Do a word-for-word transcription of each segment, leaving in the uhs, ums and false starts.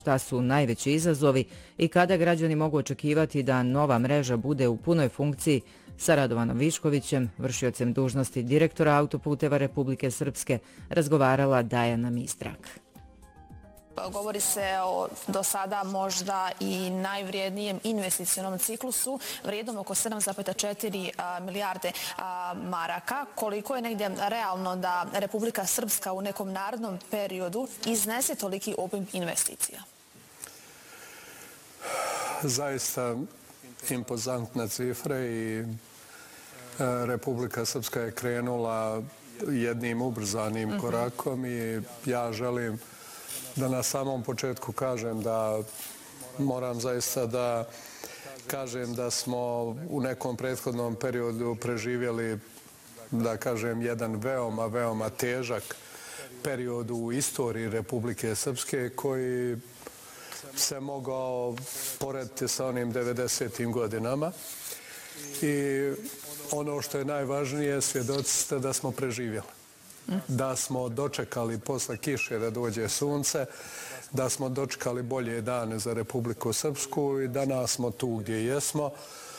Šta su najveći izazovi i kada građani mogu očekivati da nova mreža bude u punoj funkciji, sa Radovanom Viškovićem, vršiocem dužnosti direktora Autoputeva Republike Srpske, razgovarala Dajana Mistrak. Govori se o do sada možda i najvrijednijem investicionom ciklusu vrijednom oko sedam zarez četiri milijarde maraka. Koliko je negdje realno da Republika Srpska u nekom narednom periodu iznese toliki obim investicija? Zaista impozantne cifre i Republika Srpska je krenula jednim ubrzanim korakom i ja želim da na samom početku kažem da moram zaista da kažem da smo u nekom prethodnom periodu preživjeli, da kažem, jedan veoma, veoma težak period u istoriji Republike Srpske koji se mogao porediti sa onim devedesetim godinama. I ono što je najvažnije, svjedoci ste da smo preživjeli. Da smo dočekali posle kiše da dođe sunce, da smo dočekali bolje dane za Republiku Srpsku i danas smo tu gdje jesmo,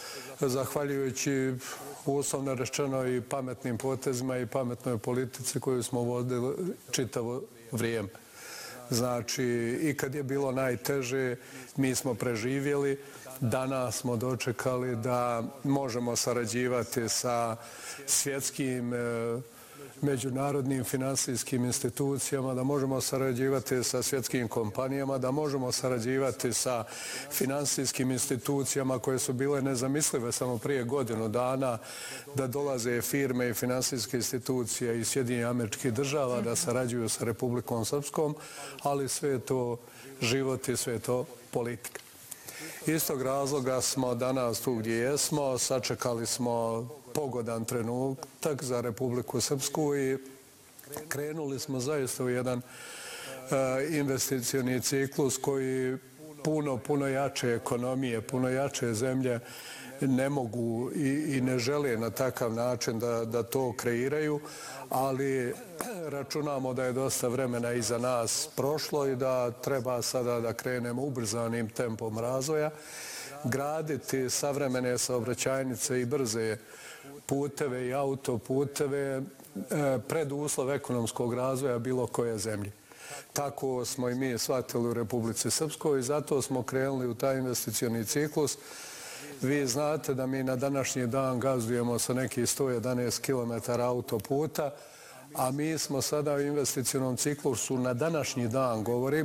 zahvaljujući uslovno rečeno i pametnim potezima i pametnoj politici koju smo vodili čitavo vrijeme. Znači, i kad je bilo najteže, mi smo preživjeli. Danas smo dočekali da možemo sarađivati sa svjetskim međunarodnim finansijskim institucijama, da možemo sarađivati sa svjetskim kompanijama, da možemo sarađivati sa finansijskim institucijama koje su bile nezamislive samo prije godinu dana, da dolaze firme i finansijske institucije iz Sjedinjenih Američkih Država da sarađuju sa Republikom Srpskom, ali sve je to život i sve je to politika. Iz tog razloga smo danas tu gdje jesmo, sačekali smo pogodan trenutak za Republiku Srpsku i krenuli smo zaista u jedan investicioni ciklus koji puno, puno jače ekonomije, puno jače zemlje ne mogu i ne žele na takav način da to kreiraju, ali računamo da je dosta vremena iza nas prošlo i da treba sada da krenemo ubrzanim tempom razvoja, graditi savremene saobraćajnice i brze puteve i autoputeve pred uslov ekonomskog razvoja bilo koje zemlje. Tako smo i mi shvatili u Republici Srpskoj i zato smo krenuli u taj investicioni ciklus. Vi znate da mi na današnji dan gazdujemo sa nekih sto jedanaest kilometara autoputa, a mi smo sada u investicionom ciklusu na današnji dan, govorim,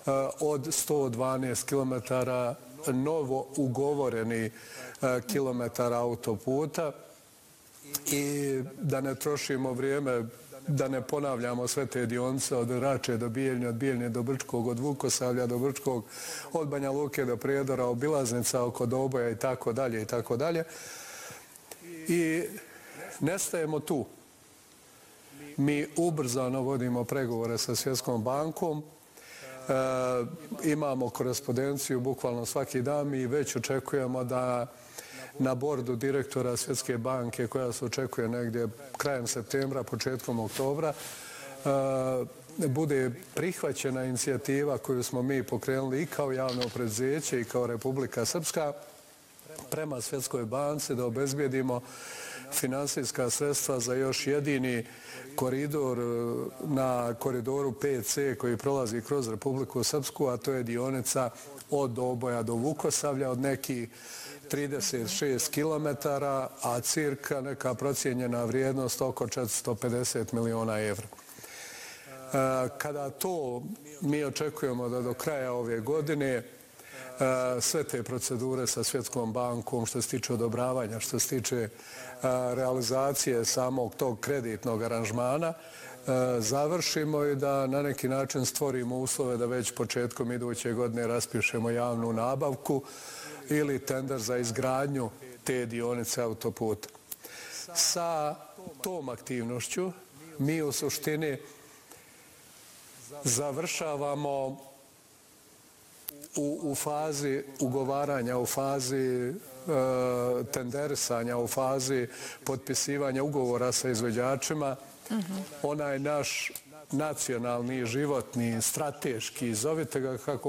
od sto dvanaest kilometara novo ugovoreni kilometara autoputa. I da ne trošimo vrijeme, da ne ponavljamo sve te dionice od Rače do Bijeljne, od Bijeljne do Brčkog, od Vukosavlja do Brčkog, od Banja Luke do Prijedora, obilaznica oko Doboja i tako dalje i tako dalje. I nestajemo tu. Mi ubrzano vodimo pregovore sa Svjetskom bankom, imamo korespondenciju bukvalno svaki dan i već očekujemo da na bordu direktora Svjetske banke, koja se očekuje negdje krajem septembra, početkom oktobra, bude prihvaćena inicijativa koju smo mi pokrenuli i kao javno preduzeće i kao Republika Srpska prema Svjetskoj banci da obezbijedimo finansijska sredstva za još jedini koridor na koridoru pet ce koji prolazi kroz Republiku Srpsku, a to je dionica od Doboja do Vukosavlja od nekih trideset šest kilometara, a cirka neka procijenjena vrijednost oko četiristo pedeset miliona evra. Kada to mi očekujemo da do kraja ove godine sve te procedure sa Svjetskom bankom što se tiče odobravanja, što se tiče realizacije samog tog kreditnog aranžmana, završimo i da na neki način stvorimo uslove da već početkom iduće godine raspišemo javnu nabavku ili tender za izgradnju te dionice autoputa. Sa tom aktivnošću mi u suštini završavamo u fazi ugovaranja, u fazi tenderisanja, u fazi potpisivanja ugovora sa izvođačima. Onaj naš nacionalni, životni, strateški, zovite ga kako